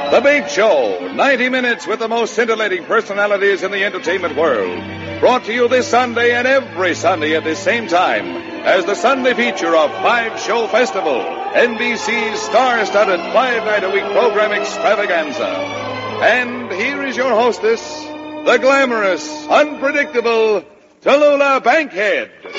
The Bait Show, 90 minutes with the most scintillating personalities in the entertainment world. Brought to you this Sunday and every Sunday at this same time as the Sunday feature of Five Show Festival, NBC's star-studded 5-night-a-week program extravaganza. And here is your hostess, the glamorous, unpredictable Tallulah Bankhead.